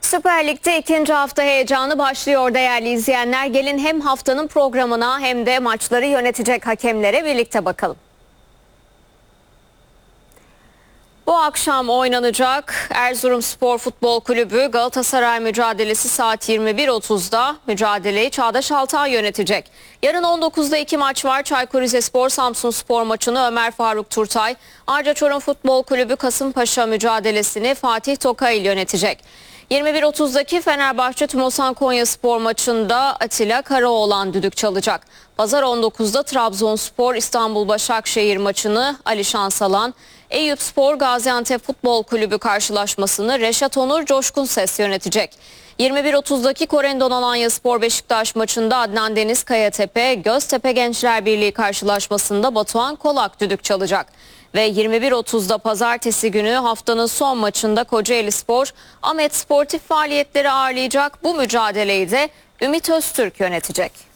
Süper Lig'de ikinci hafta heyecanı başlıyor değerli izleyenler. Gelin hem haftanın programına hem de maçları yönetecek hakemlere birlikte bakalım. Bu akşam oynanacak Erzurumspor Futbol Kulübü Galatasaray mücadelesi saat 21.30'da mücadeleyi Çağdaş Altay yönetecek. Yarın 19'da iki maç var. Çaykur Rizespor Samsunspor maçını Ömer Faruk Turtay, Arca Çorum Futbol Kulübü Kasımpaşa mücadelesini Fatih Tokayıl yönetecek. 21.30'daki Fenerbahçe Tümosan Konyaspor maçında Atilla Karaoğlan düdük çalacak. Pazar 19'da Trabzonspor İstanbul Başakşehir maçını Ali Şansalan, Eyüpspor Gaziantep Futbol Kulübü karşılaşmasını Reşat Onur Coşkunses yönetecek. 21.30'daki Korendon Alanyaspor Beşiktaş maçında Adnan Deniz Kayatepe, Göztepe Gençler Birliği karşılaşmasında Batuhan Kolak düdük çalacak. Ve 21.30'da pazartesi günü haftanın son maçında Kocaelispor Ahmet Sportif faaliyetleri ağırlayacak. Bu mücadeleyi de Ümit Öztürk yönetecek.